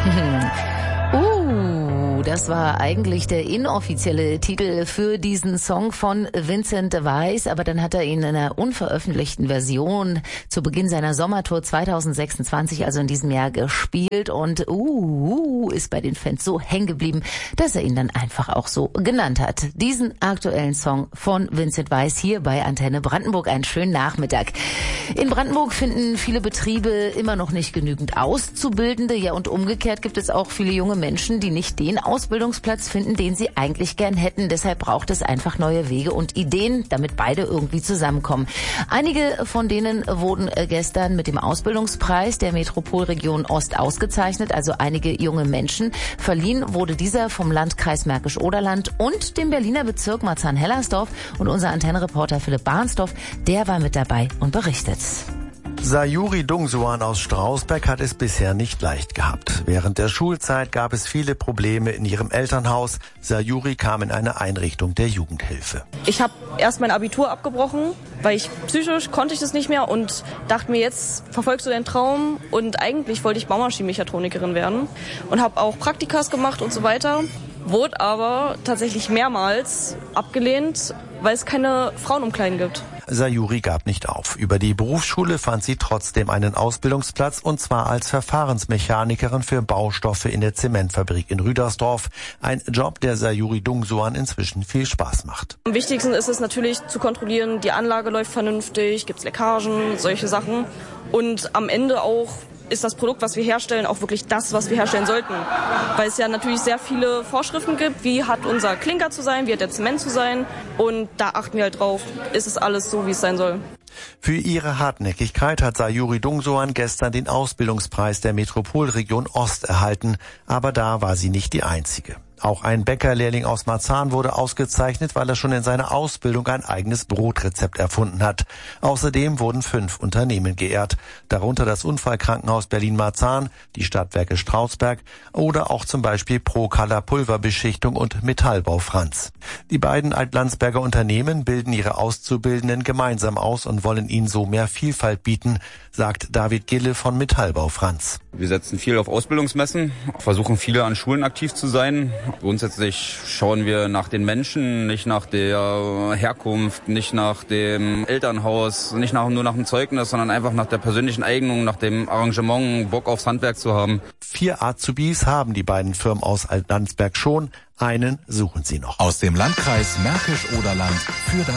Das war eigentlich der inoffizielle Titel für diesen Song von Vincent Weiss, aber dann hat er ihn in einer unveröffentlichten Version zu Beginn seiner Sommertour 2026, also in diesem Jahr, gespielt und ist bei den Fans so hängen geblieben, dass er ihn dann einfach auch so genannt hat. Diesen aktuellen Song von Vincent Weiss hier bei Antenne Brandenburg. Einen schönen Nachmittag. In Brandenburg finden viele Betriebe immer noch nicht genügend Auszubildende, ja, und umgekehrt gibt es auch viele junge Menschen, die nicht den Ausbildungsplatz finden, den sie eigentlich gern hätten. Deshalb braucht es einfach neue Wege und Ideen, damit beide irgendwie zusammenkommen. Einige von denen wurden gestern mit dem Ausbildungspreis der Metropolregion Ost ausgezeichnet, also einige junge Menschen. Verliehen wurde dieser vom Landkreis Märkisch-Oderland und dem Berliner Bezirk Marzahn-Hellersdorf. Und unser Antennenreporter Philipp Barnsdorf, der war mit dabei und berichtet. Sayuri Dungsuan aus Strausberg hat es bisher nicht leicht gehabt. Während der Schulzeit gab es viele Probleme in ihrem Elternhaus. Sayuri kam in eine Einrichtung der Jugendhilfe. Ich habe erst mein Abitur abgebrochen, weil psychisch konnte ich das nicht mehr und dachte mir, jetzt verfolgst du deinen Traum. Und eigentlich wollte ich Baumaschinenmechatronikerin werden und habe auch Praktikas gemacht und so weiter. Wurde aber tatsächlich mehrmals abgelehnt, weil es keine Frauenumkleiden gibt. Sayuri gab nicht auf. Über die Berufsschule fand sie trotzdem einen Ausbildungsplatz, und zwar als Verfahrensmechanikerin für Baustoffe in der Zementfabrik in Rüdersdorf. Ein Job, der Sayuri Dungsuan inzwischen viel Spaß macht. Am wichtigsten ist es natürlich zu kontrollieren, die Anlage läuft vernünftig, gibt es Leckagen, solche Sachen. Und am Ende auch ist das Produkt, was wir herstellen, auch wirklich das, was wir herstellen sollten. Weil es ja natürlich sehr viele Vorschriften gibt, wie hat unser Klinker zu sein, wie hat der Zement zu sein. Und da achten wir halt drauf, ist es alles so, wie es sein soll. Für ihre Hartnäckigkeit hat Sayuri Dungsuan gestern den Ausbildungspreis der Metropolregion Ost erhalten. Aber da war sie nicht die Einzige. Auch ein Bäckerlehrling aus Marzahn wurde ausgezeichnet, weil er schon in seiner Ausbildung ein eigenes Brotrezept erfunden hat. Außerdem wurden 5 Unternehmen geehrt, darunter das Unfallkrankenhaus Berlin-Marzahn, die Stadtwerke Strausberg oder auch zum Beispiel Procala Pulverbeschichtung und Metallbau Franz. Die beiden Altlandsberger Unternehmen bilden ihre Auszubildenden gemeinsam aus und wollen ihnen so mehr Vielfalt bieten, sagt David Gille von Metallbau Franz. Wir setzen viel auf Ausbildungsmessen, versuchen viele an Schulen aktiv zu sein. Grundsätzlich schauen wir nach den Menschen, nicht nach der Herkunft, nicht nach dem Elternhaus, nicht nur nach dem Zeugnis, sondern einfach nach der persönlichen Eignung, nach dem Engagement, Bock aufs Handwerk zu haben. 4 Azubis haben die beiden Firmen aus Altlandsberg schon. Einen suchen sie noch. Aus dem Landkreis Märkisch-Oderland für das